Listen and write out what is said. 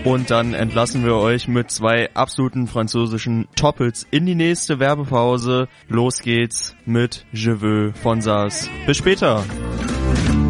Und dann entlassen wir euch mit 2 absoluten französischen Top-Hits in die nächste Werbepause. Los geht's mit Je veux von Sars. Bis später.